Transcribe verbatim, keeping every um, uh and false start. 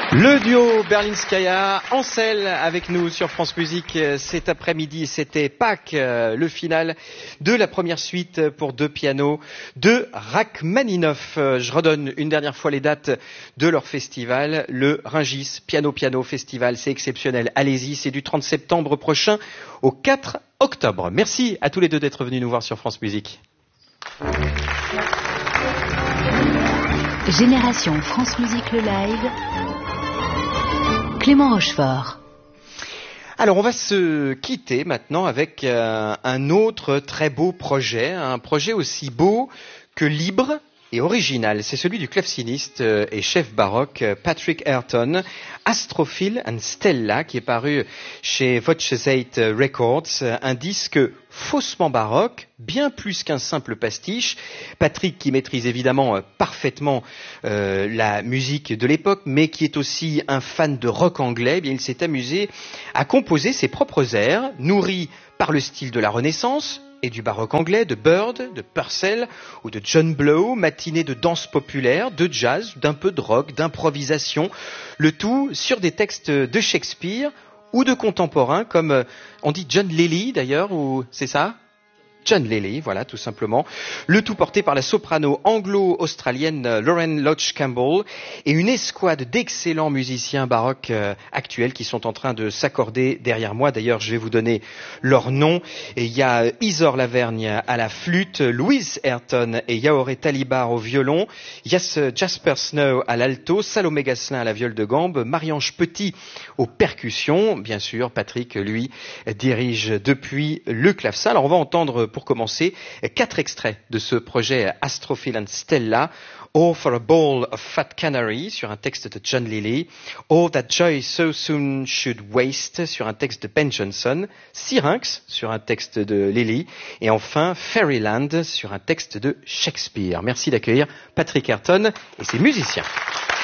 Le duo Berlinskaya, Ansel avec nous sur France Musique cet après-midi. C'était Pâques, le final de la première suite pour deux pianos de Rachmaninoff. Je redonne une dernière fois les dates de leur festival, le Rungis Piano Piano Festival. C'est exceptionnel. Allez-y, c'est du trente septembre prochain au quatre octobre. Merci à tous les deux d'être venus nous voir sur France Musique. Génération France Musique le live. Clément Rochefort. Alors on va se quitter maintenant avec euh, un autre très beau projet, un projet aussi beau que libre et original. C'est celui du claveciniste euh, et chef baroque euh, Patrick Ayrton, Astrophil and Stella, qui est paru chez Voces-eight Records, un disque faussement baroque, bien plus qu'un simple pastiche. Patrick, qui maîtrise évidemment euh, parfaitement euh, la musique de l'époque, mais qui est aussi un fan de rock anglais, eh bien, il s'est amusé à composer ses propres airs, nourris par le style de la Renaissance et du baroque anglais, de Bird, de Purcell ou de John Blow, matinée de danse populaire, de jazz, d'un peu de rock, d'improvisation, le tout sur des textes de Shakespeare ou de contemporains comme, euh, on dit John Lilly d'ailleurs, ou c'est ça ? John Lilly, voilà, tout simplement. Le tout porté par la soprano anglo-australienne Lauren Lodge Campbell et une escouade d'excellents musiciens baroques euh, actuels qui sont en train de s'accorder derrière moi. D'ailleurs, je vais vous donner leurs noms. Et il y a Isor Lavergne à la flûte, Louise Ayrton et Yaoré Talibar au violon, Jas- Jasper Snow à l'alto, Salomé Gasselin à la viole de gambe, Marie-Ange Petit aux percussions. Bien sûr, Patrick, lui, dirige depuis le clavecin. Alors, on va entendre pour commencer quatre extraits de ce projet Astrophil and Stella. All for a Bowl of Fat Canary sur un texte de John Lilly, All That Joy So Soon Should Waste sur un texte de Ben Jonson, Syrinx sur un texte de Lilly et enfin Fairyland sur un texte de Shakespeare. Merci d'accueillir Patrick Ayrton et ses musiciens.